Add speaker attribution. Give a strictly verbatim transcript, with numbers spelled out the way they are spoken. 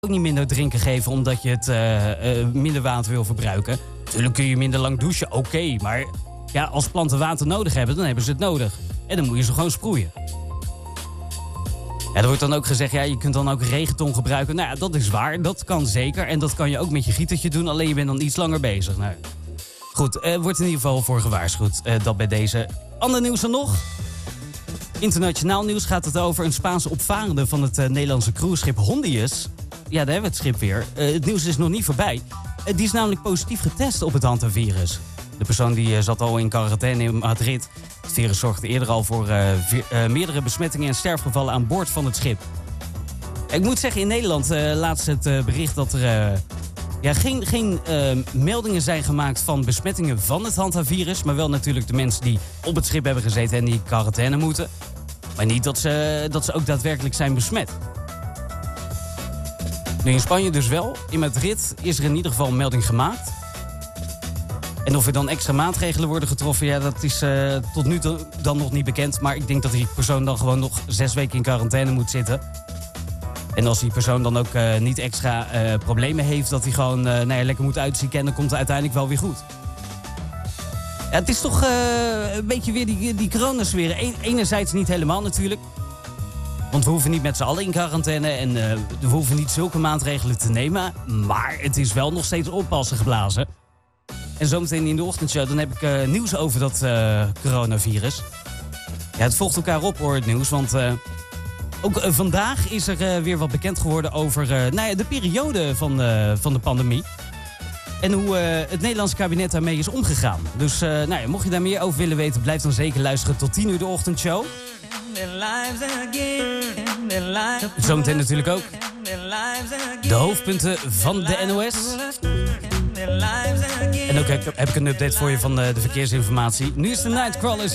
Speaker 1: ook niet minder drinken geven omdat je het uh, uh, minder water wil verbruiken. Natuurlijk kun je minder lang douchen, oké. Okay, maar ja, als planten water nodig hebben, dan hebben ze het nodig. En dan moet je ze gewoon sproeien. Ja, er wordt dan ook gezegd, ja, je kunt dan ook regenton gebruiken. Nou ja, dat is waar, dat kan zeker. En dat kan je ook met je gietertje doen, alleen je bent dan iets langer bezig. Nou, goed, er wordt in ieder geval voor gewaarschuwd. Uh, dat bij deze. Ander nieuws dan nog. Internationaal nieuws gaat het over een Spaanse opvarende van het uh, Nederlandse cruiseschip Hondius. Ja, daar hebben we het schip weer. Uh, het nieuws is nog niet voorbij. Uh, die is namelijk positief getest op het hantavirus. De persoon die uh, zat al in quarantaine in Madrid. Het virus zorgde eerder al voor uh, vier, uh, meerdere besmettingen en sterfgevallen aan boord van het schip. Ik moet zeggen, in Nederland uh, laatst het uh, bericht dat er uh, ja, geen, geen uh, meldingen zijn gemaakt van besmettingen van het hantavirus. Maar wel natuurlijk de mensen die op het schip hebben gezeten en die in quarantaine moeten. Maar niet dat ze, dat ze ook daadwerkelijk zijn besmet. Nu in Spanje dus wel. In Madrid is er in ieder geval een melding gemaakt. En of er dan extra maatregelen worden getroffen, ja, dat is uh, tot nu toe dan nog niet bekend. Maar ik denk dat die persoon dan gewoon nog zes weken in quarantaine moet zitten. En als die persoon dan ook uh, niet extra uh, problemen heeft, dat hij gewoon uh, nou ja, lekker moet uitzieken en dan komt het uiteindelijk wel weer goed. Ja, het is toch uh, een beetje weer die, die coronasfeer. E- enerzijds niet helemaal natuurlijk. Want we hoeven niet met z'n allen in quarantaine en uh, we hoeven niet zulke maatregelen te nemen. Maar het is wel nog steeds oppassen geblazen. En zometeen in de ochtendshow dan heb ik uh, nieuws over dat uh, coronavirus. Ja, het volgt elkaar op hoor, het nieuws. Want uh, ook uh, vandaag is er uh, weer wat bekend geworden over uh, nou ja, de periode van, uh, van de pandemie. En hoe uh, het Nederlandse kabinet daarmee is omgegaan. Dus uh, nou ja, mocht je daar meer over willen weten, blijf dan zeker luisteren tot tien uur de ochtendshow. Zometeen natuurlijk ook de hoofdpunten van de N O S. En ook heb ik een update voor je van de verkeersinformatie. Nu is de Nightcrawlers.